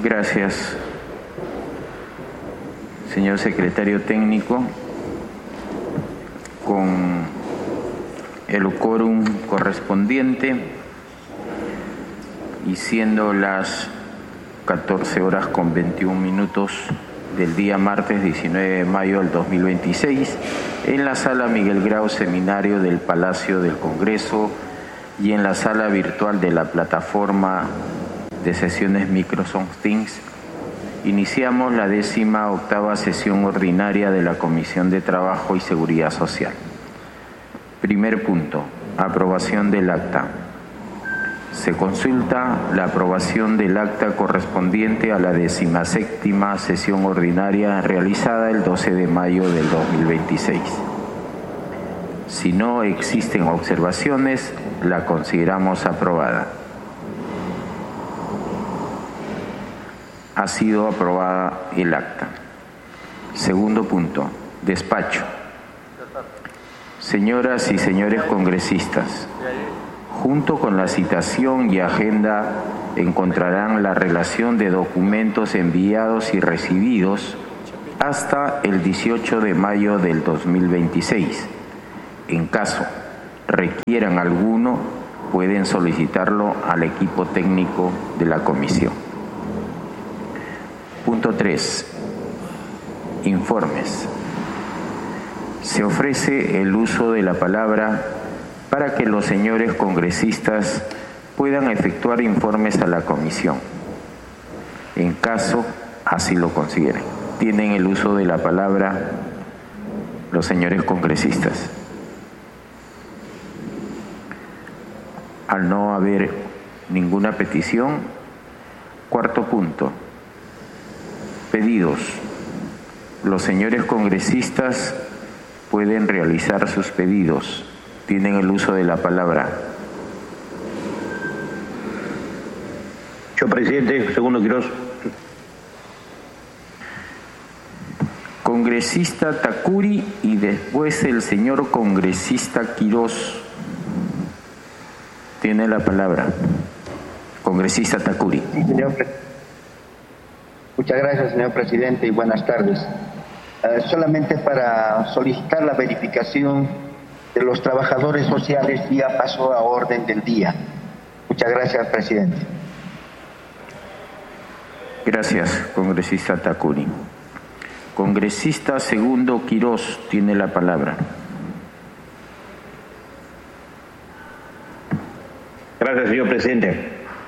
Gracias, señor secretario técnico. Con el quórum correspondiente y siendo las 14:21 del día martes 19 de mayo del 2026, en la sala Miguel Grau Seminario del Palacio del Congreso y en la sala virtual de la plataforma de sesiones Microsoft Teams, iniciamos la 18ª sesión ordinaria de la Comisión de Trabajo y Seguridad Social. Primer punto, aprobación del acta. Se consulta la aprobación del acta correspondiente a la 17ª sesión ordinaria realizada el 12 de mayo del 2026. Si no existen observaciones, la consideramos aprobada. Ha sido aprobada el acta. Segundo punto, despacho. Señoras y señores congresistas, junto con la citación y agenda encontrarán la relación de documentos enviados y recibidos hasta el 18 de mayo del 2026. En caso requieran alguno, pueden solicitarlo al equipo técnico de la comisión. Punto 3. Informes. Se ofrece el uso de la palabra para que los señores congresistas puedan efectuar informes a la comisión, en caso así lo consideren. Tienen el uso de la palabra los señores congresistas. Al no haber ninguna petición, cuarto punto. Pedidos. Los señores congresistas pueden realizar sus pedidos. Tienen el uso de la palabra. Señor presidente, segundo Quirós. Congresista Takuri y después el señor congresista Quirós. Tiene la palabra. Congresista Takuri. Sí, señor presidente. Muchas gracias, señor presidente, y buenas tardes. Solamente para solicitar la verificación de los trabajadores sociales, ya pasó a orden del día. Muchas gracias, presidente. Gracias, congresista Takuri. Congresista segundo Quirós tiene la palabra. Gracias, señor presidente.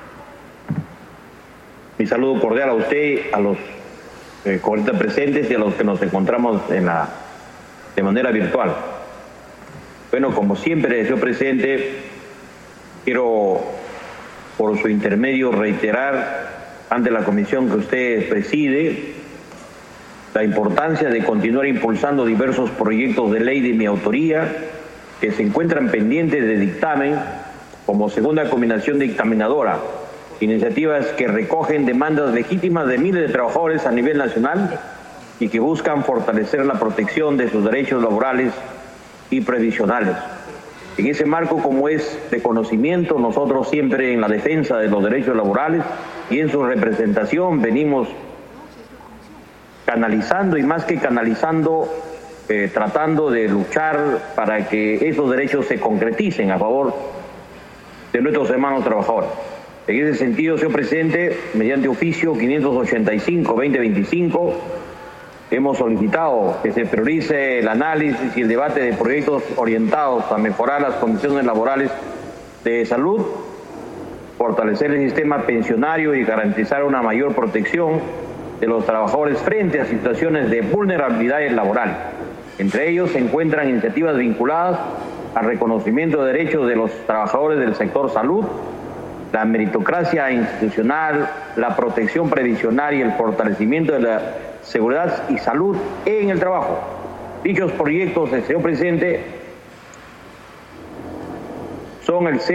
Mi saludo cordial a usted, a los congresistas presentes y a los que nos encontramos de manera virtual. Bueno, como siempre, señor presidente, quiero por su intermedio reiterar ante la comisión que usted preside la importancia de continuar impulsando diversos proyectos de ley de mi autoría que se encuentran pendientes de dictamen como segunda combinación dictaminadora, iniciativas que recogen demandas legítimas de miles de trabajadores a nivel nacional y que buscan fortalecer la protección de sus derechos laborales y previsionales. En ese marco, como es de conocimiento, nosotros siempre en la defensa de los derechos laborales y en su representación venimos canalizando y más que canalizando, tratando de luchar para que esos derechos se concreticen a favor de nuestros hermanos trabajadores. En ese sentido, señor presidente, mediante oficio 585-2025, hemos solicitado que se priorice el análisis y el debate de proyectos orientados a mejorar las condiciones laborales de salud, fortalecer el sistema pensionario y garantizar una mayor protección de los trabajadores frente a situaciones de vulnerabilidad laboral. Entre ellos se encuentran iniciativas vinculadas al reconocimiento de derechos de los trabajadores del sector salud, la meritocracia institucional, la protección previsional y el fortalecimiento de la seguridad y salud en el trabajo. Dichos proyectos, señor presidente, son el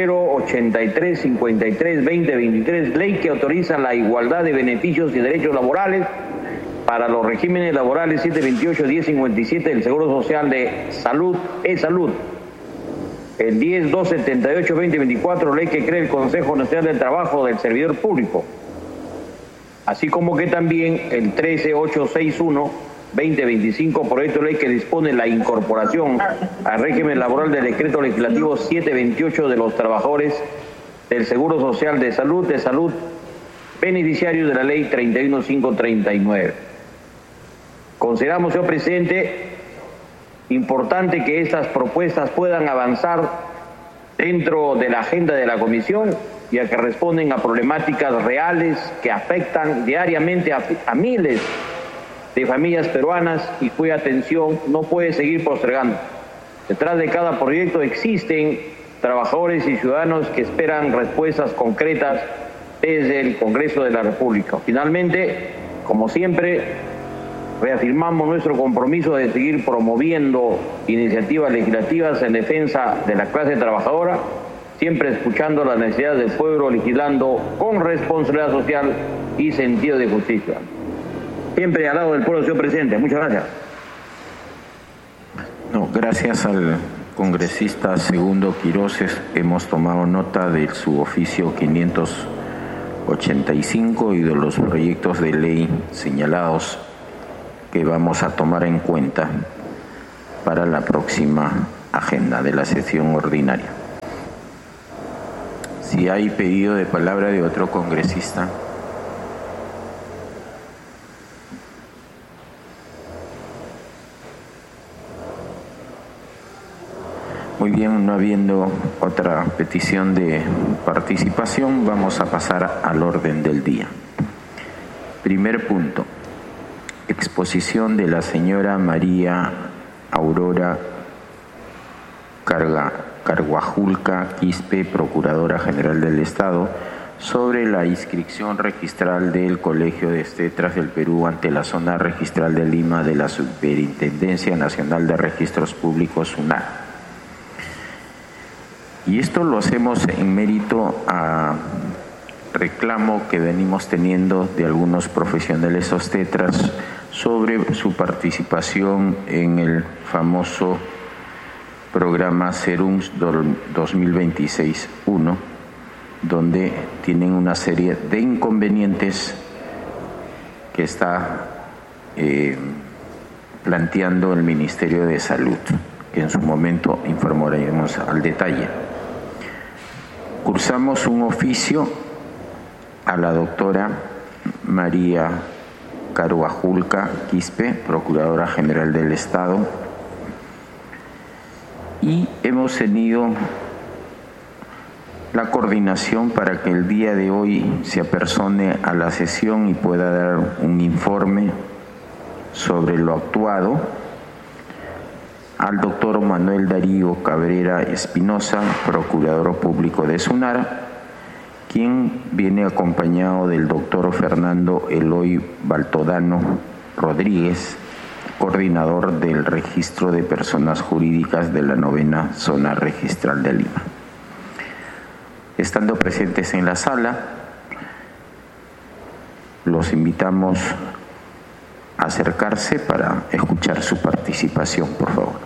083-53-2023, ley que autoriza la igualdad de beneficios y derechos laborales para los regímenes laborales 728-1057 del Seguro Social de Salud, e-Salud. El 10-278-2024, ley que crea el Consejo Nacional del Trabajo del Servidor Público. así como que también el 13861-2025, proyecto de ley que dispone la incorporación al régimen laboral del decreto legislativo 728 de los trabajadores del Seguro Social de Salud, beneficiarios de la ley 31539. Consideramos, señor presidente, importante que estas propuestas puedan avanzar dentro de la agenda de la comisión, ya que responden a problemáticas reales que afectan diariamente a miles de familias peruanas y cuya atención no puede seguir postergando. Detrás de cada proyecto existen trabajadores y ciudadanos que esperan respuestas concretas desde el Congreso de la República. Finalmente, como siempre, reafirmamos nuestro compromiso de seguir promoviendo iniciativas legislativas en defensa de la clase trabajadora, siempre escuchando las necesidades del pueblo, legislando con responsabilidad social y sentido de justicia. Siempre al lado del pueblo, señor presidente. Muchas gracias. Gracias al congresista Segundo Quiroz. Hemos tomado nota de su oficio 585 y de los proyectos de ley señalados que vamos a tomar en cuenta para la próxima agenda de la sesión ordinaria. Si hay pedido de palabra de otro congresista. Muy bien, no habiendo otra petición de participación, vamos a pasar al orden del día. Primer punto. Exposición de la señora María Aurora Carguajulca Quispe, Procuradora General del Estado, sobre la inscripción registral del Colegio de Obstetras del Perú ante la Zona Registral de Lima de la Superintendencia Nacional de Registros Públicos, SUNAR. Y esto lo hacemos en mérito a reclamo que venimos teniendo de algunos profesionales obstetras sobre su participación en el famoso programa Serums 2026-1, donde tienen una serie de inconvenientes que está planteando el Ministerio de Salud, que en su momento informaremos al detalle. Cursamos un oficio a la doctora María Carguajulca Quispe, Procuradora General del Estado, y hemos tenido la coordinación para que el día de hoy se apersone a la sesión y pueda dar un informe sobre lo actuado al doctor Manuel Darío Cabrera Espinosa, Procurador Público de SUNAR, quien viene acompañado del doctor Fernando Eloy Baltodano Rodríguez, coordinador del Registro de Personas Jurídicas de la 9ª Zona Registral de Lima. Estando presentes en la sala, los invitamos a acercarse para escuchar su participación, por favor.